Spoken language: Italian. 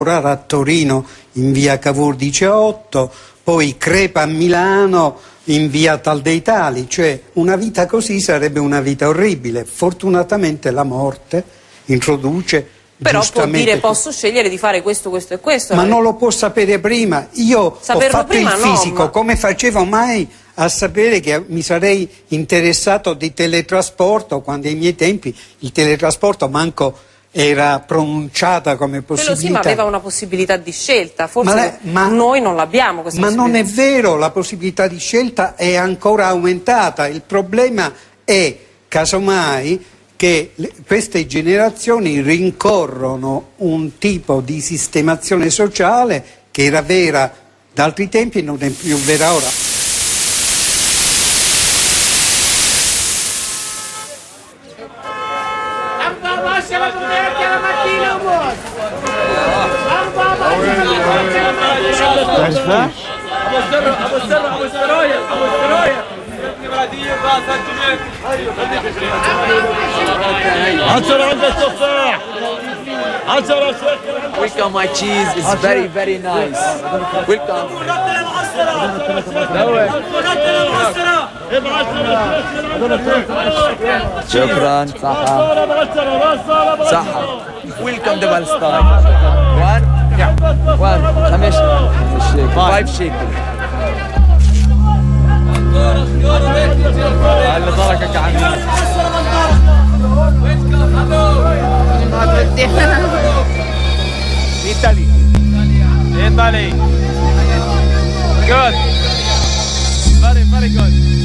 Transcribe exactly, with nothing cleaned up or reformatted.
a Torino in via Cavour diciotto, poi crepa a Milano in via Tal dei Tali, cioè una vita così sarebbe una vita orribile. Fortunatamente la morte introduce. Però può dire posso scegliere di fare questo, questo e questo. Ma non lo può sapere prima. Io Saperlo ho fatto prima, il fisico, no, ma... come facevo mai a sapere che mi sarei interessato di teletrasporto, quando ai miei tempi il teletrasporto manco era pronunciata come possibilità. Quello sì, ma aveva una possibilità di scelta, forse ma, ma, noi non l'abbiamo questa Ma non è possibilità. vero, la possibilità di scelta è ancora aumentata. Il problema è, casomai, che le, queste generazioni rincorrono un tipo di sistemazione sociale che era vera da altri tempi e non è più vera ora. Welcome, my cheese. It's very, very nice. Welcome. شكرا. صحة. صحة. Welcome to Palestine. One. Yeah. One. خمس. Five shekels. اللي ضركك عمي. Italy. Italy. Good.